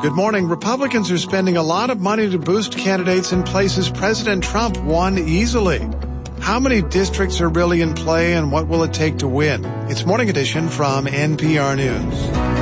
Good morning. Republicans are spending a lot of money to boost candidates in places President Trump won easily. How many districts are really in play and what will it take to win? It's Morning Edition from NPR News.